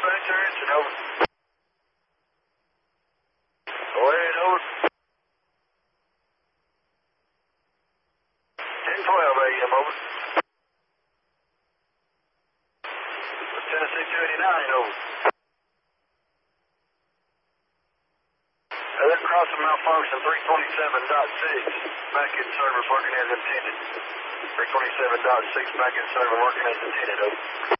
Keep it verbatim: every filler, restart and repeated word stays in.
dispatcher, answer, over. Go ahead, over. ten twelve A M, over. Tennessee two eighty-nine, over. They're crossing malfunction three twenty-seven point six. Back in service working as intended. three twenty-seven point six back in service working as intended, over.